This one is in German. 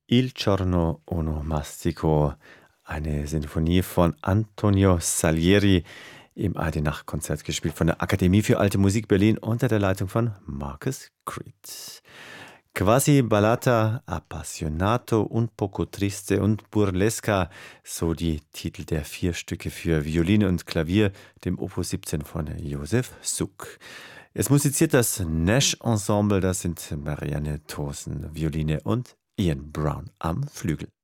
Il Giorno Onomastico, eine Sinfonie von Antonio Salieri, im ARD-Nachtkonzert gespielt von der Akademie für Alte Musik Berlin unter der Leitung von Marcus Creed. Quasi Ballata, Appassionato, Un poco triste und Burlesca, so die Titel der 4 Stücke für Violine und Klavier, dem Opus 17 von Josef Suk. Es musiziert das Nash Ensemble, das sind Marianne Thorsen, Violine und Ian Brown am Flügel.